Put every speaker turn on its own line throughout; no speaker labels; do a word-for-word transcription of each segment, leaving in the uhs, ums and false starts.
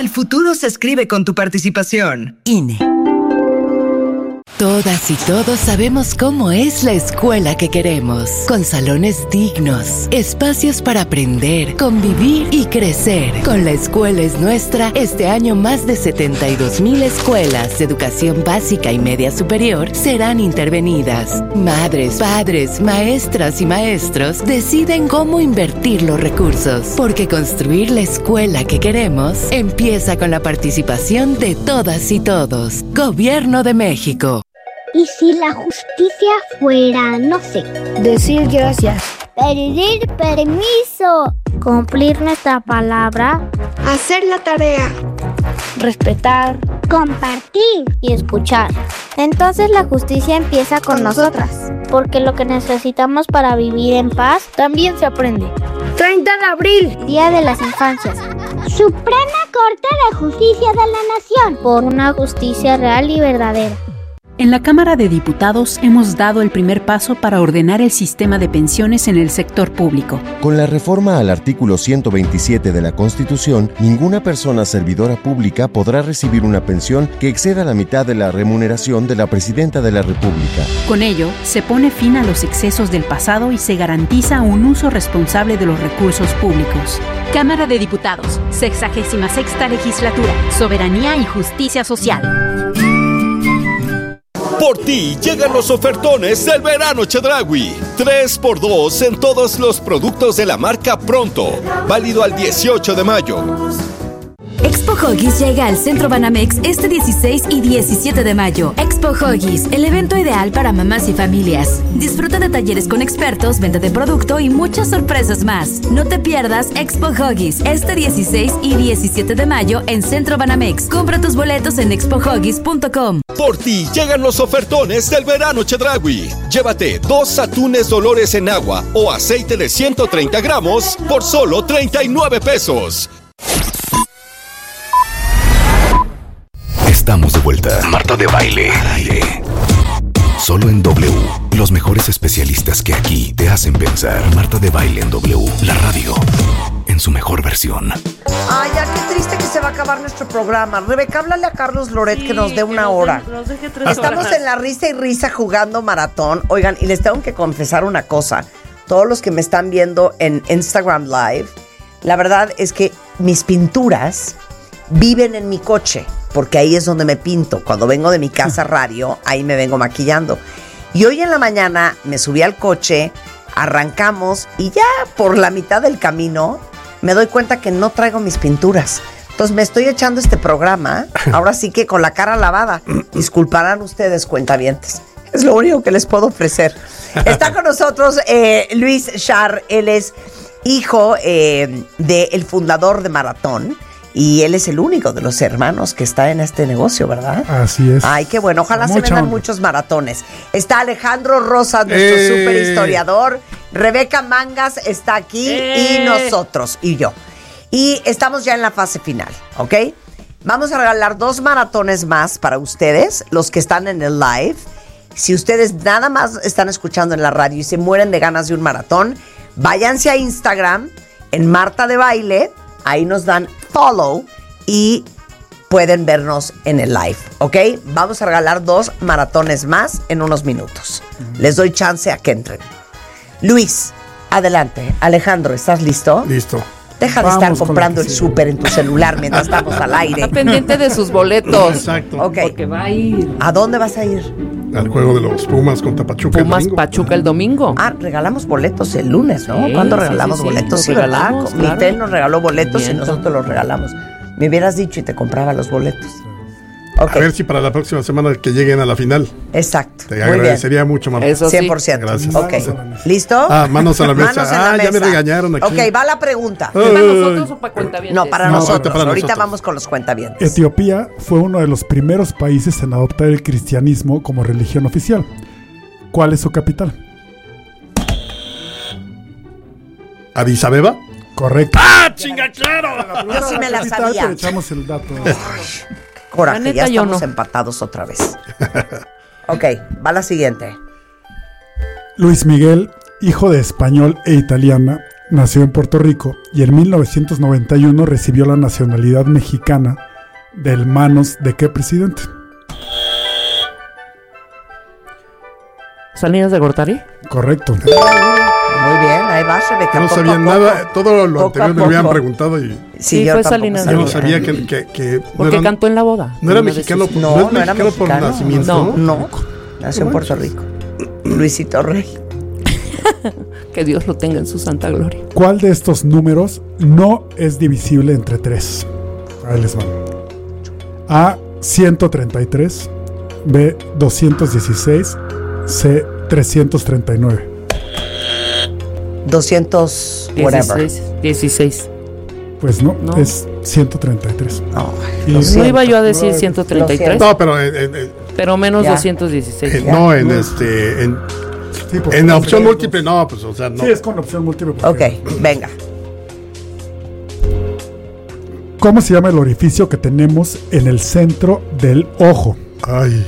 El futuro se escribe con tu participación.
I N E. Todas y todos sabemos cómo es la escuela que queremos, con salones dignos, espacios para aprender, convivir y crecer. Con La Escuela es Nuestra, este año más de setenta y dos mil escuelas de educación básica y media superior serán intervenidas. Madres, padres, maestras y maestros deciden cómo invertir los recursos, porque construir la escuela que queremos empieza con la participación de todas y todos. Gobierno de México.
¿Y si la justicia fuera, no sé, decir gracias, pedir permiso, cumplir nuestra palabra,
hacer la tarea,
respetar, compartir y escuchar? Entonces la justicia empieza con nosotras, porque lo que necesitamos para vivir en paz también se aprende.
treinta de abril,
Día de las Infancias. Suprema Corte de Justicia de la Nación, por una justicia real y verdadera.
En la Cámara de Diputados hemos dado el primer paso para ordenar el sistema de pensiones en el sector público.
Con la reforma al artículo ciento veintisiete de la Constitución, ninguna persona servidora pública podrá recibir una pensión que exceda la mitad de la remuneración de la Presidenta de la República.
Con ello, se pone fin a los excesos del pasado y se garantiza un uso responsable de los recursos públicos. Cámara de Diputados, sexagésima sexta legislatura, soberanía y justicia social.
Por ti llegan los ofertones del verano Chedraui. tres por dos en todos los productos de la marca Pronto. Válido al dieciocho de mayo.
Expo Huggies llega al Centro Banamex este dieciséis y diecisiete de mayo. Expo Huggies, el evento ideal para mamás y familias. Disfruta de talleres con expertos, venta de producto y muchas sorpresas más. No te pierdas Expo Huggies este dieciséis y diecisiete de mayo en Centro Banamex. Compra tus boletos en expo huggies punto com.
Por ti llegan los ofertones del verano Chedraui. Llévate dos atunes Dolores en agua o aceite de ciento treinta gramos por solo treinta y nueve pesos.
Estamos de vuelta. Marta de Baile. Al aire. Solo en W. Los mejores especialistas que aquí te hacen pensar. Marta de Baile en W. La radio. En su mejor versión.
Ay, ya qué triste que se va a acabar nuestro programa. Rebeca, háblale a Carlos Loret sí, que nos dé una nos hora. De, nos deje tres Estamos horas. En la risa y risa jugando maratón. Oigan, y les tengo que confesar una cosa. Todos los que me están viendo en Instagram Live, la verdad es que mis pinturas viven en mi coche, porque ahí es donde me pinto. Cuando vengo de mi casa radio, ahí me vengo maquillando. Y hoy en la mañana me subí al coche, arrancamos y ya por la mitad del camino me doy cuenta que no traigo mis pinturas. Entonces me estoy echando este programa, ahora sí que con la cara lavada. Disculparán ustedes, cuentavientes. Es lo único que les puedo ofrecer. Está con nosotros eh, Luis Char. Él es hijo eh, del fundador de Maratón. Y él es el único de los hermanos que está en este negocio, ¿verdad?
Así es.
Ay, qué bueno. Ojalá Mucha se vendan onda. muchos maratones. Está Alejandro Rosas, nuestro ¡Eh! super historiador. Rebeca Mangas está aquí ¡Eh! y nosotros, y yo. Y estamos ya en la fase final, ¿ok? Vamos a regalar dos maratones más para ustedes, los que están en el live. Si ustedes nada más están escuchando en la radio y se mueren de ganas de un maratón, váyanse a Instagram, en Marta de Baile. Ahí nos dan follow y pueden vernos en el live, ¿ok? Vamos a regalar dos maratones más en unos minutos. Les doy chance a que entren. Luis, adelante. Alejandro, ¿estás listo?
Listo.
Deja Vamos de estar comprando el súper en tu celular mientras estamos al aire.
Está pendiente de sus boletos.
Exacto.
Ok.
Porque va a ir.
¿A dónde vas a ir?
Al juego de los Pumas contra Pachuca
Pumas
el domingo.
Pachuca el domingo.
Ah, regalamos boletos el lunes, ¿no?
Sí,
¿Cuándo
sí,
regalamos
sí, sí,
boletos?
sí,
Sí, ¿verdad?
regalamos,
Mi
claro.
Tel nos regaló boletos
Bien,
y nosotros los regalamos. Me hubieras dicho y te compraba los boletos. Okay.
A ver si para la próxima semana que lleguen a la final.
Exacto.
Te agradecería mucho, mamá.
Eso sí.
cien por ciento.
Gracias.
Ok. ¿Listo?
Ah, manos a la mesa.
Manos en la
ah,
mesa.
ya me regañaron aquí.
Ok, va la pregunta.
¿Para nosotros o para cuentavientes?
No, para
No,
nosotros.
para
Ahorita
nosotros.
vamos con los cuentavientes.
Etiopía fue uno de los primeros países en adoptar el cristianismo como religión oficial. ¿Cuál es su capital? ¿Addis Abeba? Correcto. ¡Ah, chinga, claro!
Yo sí me la sabía.
Te echamos el dato.
Coraje,
La neta,
ya
yo
estamos
no.
empatados otra vez. Ok, va la siguiente.
Luis Miguel, hijo de español e italiana, nació en Puerto Rico y en mil novecientos noventa y uno recibió la nacionalidad mexicana del manos de qué presidente?
¿Salinas de Gortari?
Correcto.
Muy bien, ahí va, Rebeca.
No
poco
sabía
a poco.
nada, todo lo
Poco
anterior
a
me habían
poco.
preguntado y
Sí,
Sí,
yo
fue
tampoco
Salinas
yo
de
no
sabía.
sabía que, que, que
Porque
no, eran-
cantó en la boda.
no era
Una vez
mexicano,
sí.
por,
No,
no es
no era
mexicano por
mexicano.
nacimiento.
No.
No, nació en Puerto Rico. Luisito Rey.
Que Dios lo tenga en su santa gloria.
¿Cuál de estos números no es divisible entre tres? Ahí les van. A, ciento treinta y tres. B, doscientos dieciséis. C, trescientos treinta y nueve.
doscientos, whatever.
dieciséis. dieciséis.
Pues no,
No.
es ciento treinta y tres.
No,
Y-
lo
No
siento.
iba yo a decir
Lo
ciento treinta y tres,
siento.
No, pero en, en- en-
pero menos
Ya.
doscientos dieciséis.
en- no, en este, en,
Sí, porque
en la
no
opción
sé,
múltiple, no, pues, o sea, no.
Sí, es con opción múltiple.
Ok,
porque-
venga.
¿Cómo se llama el orificio que tenemos en el centro del ojo?
Ay,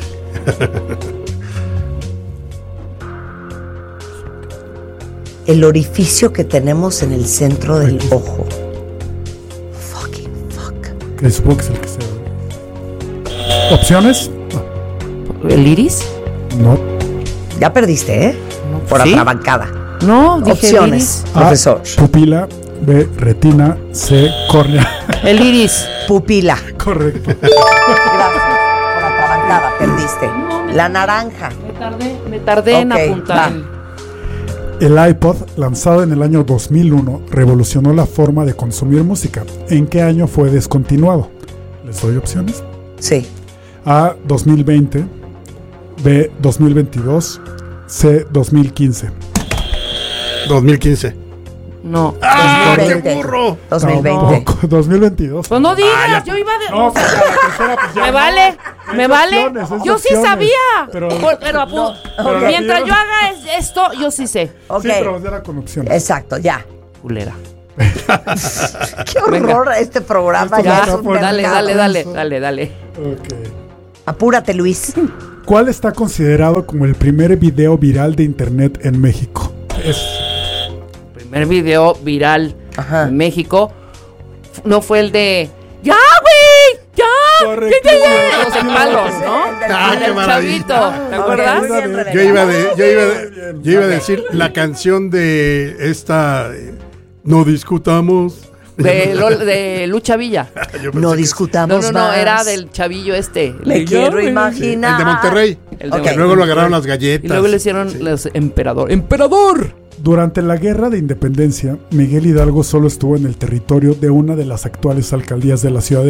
El orificio que tenemos en el centro del ojo. Fucking fuck.
Que supongo que es el que sea. ¿Opciones?
¿El iris?
No.
Ya perdiste, ¿eh? Por
¿Sí?
atrabancada.
No, dije
Opciones,
A,
profesor.
pupila. B, retina. C, córnea.
el iris. El iris.
Pupila.
Correcto.
Gracias. Por atrabancada, perdiste. La naranja.
Me tardé, me tardé en
Ok,
apuntar.
va.
El iPod, lanzado en el año dos mil uno, revolucionó la forma de consumir música. ¿En qué año fue descontinuado? ¿Les doy opciones?
Sí.
A, dos mil veinte. B, dos mil veintidós. C, dos mil quince.
dos mil quince.
No.
¡Ah, qué
dos mil veinte.
burro!
dos mil veinte.
Tampoco, dos mil veintidós.
Pues no digas, yo iba de.
No, pues ya, la tercera, pues ya
me
no.
vale, me
Es
vale.
opciones, es
Yo sí
opciones.
sabía.
Pero-
Por- pero apu-
No,
pero
ok.
mientras
la
yo haga es- esto, yo sí sé.
Ok.
Sí, pero era con opciones.
Exacto, ya.
Culera.
Qué horror este programa.
Esto
Ya
me
es
está
un
poniendo-
Dale,
mercado.
dale, dale, dale, dale.
Ok.
Apúrate, Luis.
¿Cuál está considerado como el primer video viral de internet en México? Es
Primer video viral
Ajá.
en México f- no fue el de. ¡Ya, güey! ¡Ya!
Correcto.
¡Ya, ya, ya! Los en palos, ¿no?
El del-
Ah,
El
qué
del
maravilla.
chavito, ¿te
Ok,
acuerdas?
muy bien, Rebeca.
Yo iba de, yo iba de, yo iba a decir la canción de esta eh, No discutamos.
De, Lol- de Lucha Villa.
Yo pensé
No
que-
discutamos
No, no, no,
más.
era del chavillo este.
Me
Le-
quiero
Ya,
imaginar.
El de Monterrey.
El de
Ok.
Que luego lo agarraron las galletas.
Y luego le hicieron
Sí.
los emperador. ¡Emperador!
Durante la Guerra de Independencia, Miguel Hidalgo solo estuvo en el territorio de una de las actuales alcaldías de la Ciudad de